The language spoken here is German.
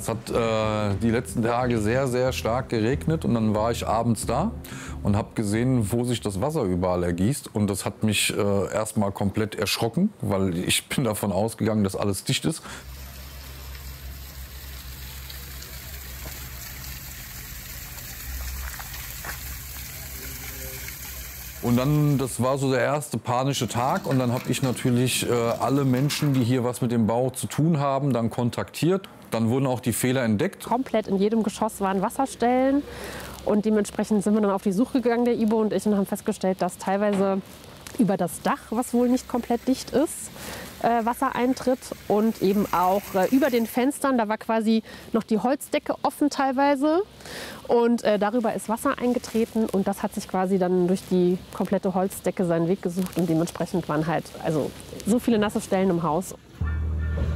Es hat die letzten Tage sehr, sehr stark geregnet und dann war ich abends da und habe gesehen, wo sich das Wasser überall ergießt. Und das hat mich erstmal komplett erschrocken, weil ich bin davon ausgegangen, dass alles dicht ist. Und dann, das war so der erste panische Tag und dann habe ich natürlich alle Menschen, die hier was mit dem Bau zu tun haben, dann kontaktiert. Dann wurden auch die Fehler entdeckt. Komplett in jedem Geschoss waren Wasserstellen und dementsprechend sind wir dann auf die Suche gegangen, der Ibo und ich, und haben festgestellt, dass teilweise über das Dach, was wohl nicht komplett dicht ist, Wasser eintritt und eben auch über den Fenstern, da war quasi noch die Holzdecke offen teilweise und darüber ist Wasser eingetreten und das hat sich quasi dann durch die komplette Holzdecke seinen Weg gesucht und dementsprechend waren halt also so viele nasse Stellen im Haus.